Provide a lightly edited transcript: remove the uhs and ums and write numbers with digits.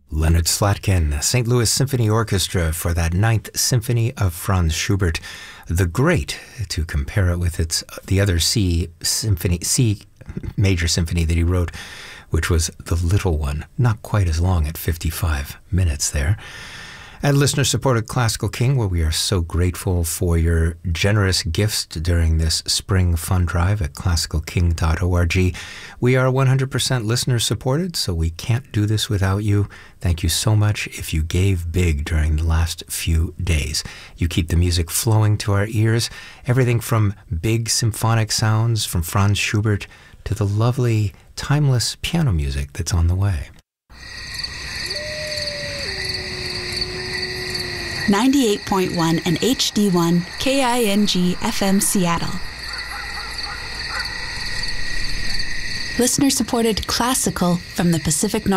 Leonard Slatkin, St. Louis Symphony Orchestra for that Ninth Symphony of Franz Schubert, the Great, to compare it with the other C major symphony that he wrote, which was the Little One, not quite as long at 55 minutes there. At listener-supported Classical King, where we are so grateful for your generous gifts during this spring fund drive at classicalking.org. We are 100% listener-supported, so we can't do this without you. Thank you so much if you gave big during the last few days. You keep the music flowing to our ears, everything from big symphonic sounds from Franz Schubert to the lovely, timeless piano music that's on the way. 98.1 and HD1 KING FM Seattle. Listener-supported classical from the Pacific Northwest.